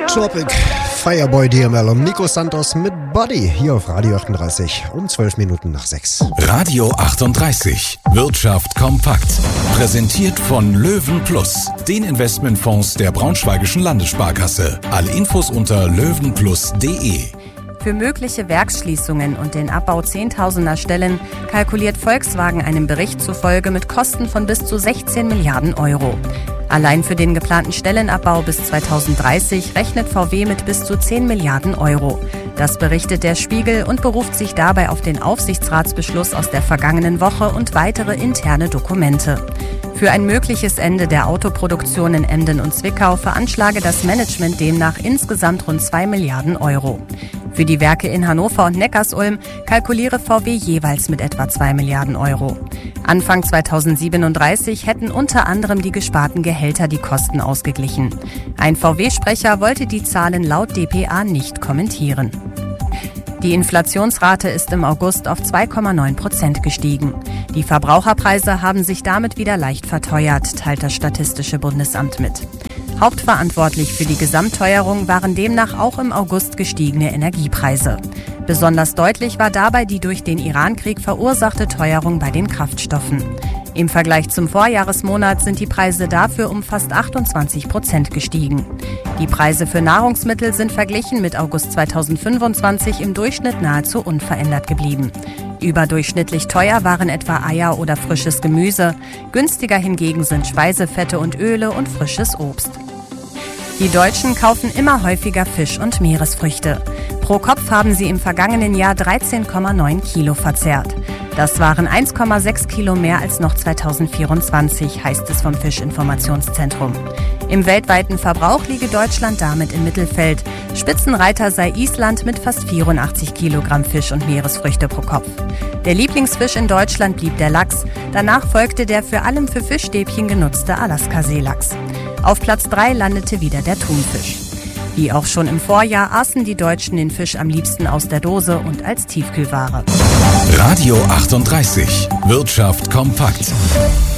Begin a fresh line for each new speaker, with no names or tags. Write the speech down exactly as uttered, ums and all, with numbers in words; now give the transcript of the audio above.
Tropic, Fireboy D M L und Nico Santos mit Body hier auf Radio achtunddreißig um zwölf Minuten nach sechs.
Radio achtunddreißig, Wirtschaft kompakt. Präsentiert von Löwen Plus, den Investmentfonds der Braunschweigischen Landessparkasse. Alle Infos unter löwenplus punkt de.
Für mögliche Werksschließungen und den Abbau zehntausender Stellen kalkuliert Volkswagen einem Bericht zufolge mit Kosten von bis zu sechzehn Milliarden Euro. Allein für den geplanten Stellenabbau bis zweitausenddreißig rechnet V W mit bis zu zehn Milliarden Euro. Das berichtet der Spiegel und beruft sich dabei auf den Aufsichtsratsbeschluss aus der vergangenen Woche und weitere interne Dokumente. Für ein mögliches Ende der Autoproduktion in Emden und Zwickau veranschlage das Management demnach insgesamt rund zwei Milliarden Euro. Für die Werke in Hannover und Neckarsulm kalkuliere V W jeweils mit etwa zwei Milliarden Euro. Anfang zweitausendsiebenunddreißig hätten unter anderem die gesparten Gehälter die Kosten ausgeglichen. Ein V W-Sprecher wollte die Zahlen laut d p a nicht kommentieren. Die Inflationsrate ist im August auf zwei Komma neun Prozent gestiegen. Die Verbraucherpreise haben sich damit wieder leicht verteuert, teilt das Statistische Bundesamt mit. Hauptverantwortlich für die Gesamtteuerung waren demnach auch im August gestiegene Energiepreise. Besonders deutlich war dabei die durch den Irankrieg verursachte Teuerung bei den Kraftstoffen. Im Vergleich zum Vorjahresmonat sind die Preise dafür um fast achtundzwanzig Prozent gestiegen. Die Preise für Nahrungsmittel sind verglichen mit August zweitausendfünfundzwanzig im Durchschnitt nahezu unverändert geblieben. Überdurchschnittlich teuer waren etwa Eier oder frisches Gemüse. Günstiger hingegen sind Speisefette und Öle und frisches Obst. Die Deutschen kaufen immer häufiger Fisch und Meeresfrüchte. Pro Kopf haben sie im vergangenen Jahr dreizehn Komma neun Kilo verzehrt. Das waren eins Komma sechs Kilo mehr als noch zweitausendvierundzwanzig, heißt es vom Fischinformationszentrum. Im weltweiten Verbrauch liege Deutschland damit im Mittelfeld. Spitzenreiter sei Island mit fast vierundachtzig Kilogramm Fisch und Meeresfrüchte pro Kopf. Der Lieblingsfisch in Deutschland blieb der Lachs. Danach folgte der vor allem für Fischstäbchen genutzte Alaska-Seelachs. Auf Platz drei landete wieder der Thunfisch. Wie auch schon im Vorjahr aßen die Deutschen den Fisch am liebsten aus der Dose und als Tiefkühlware.
Radio achtunddreißig, Wirtschaft kompakt.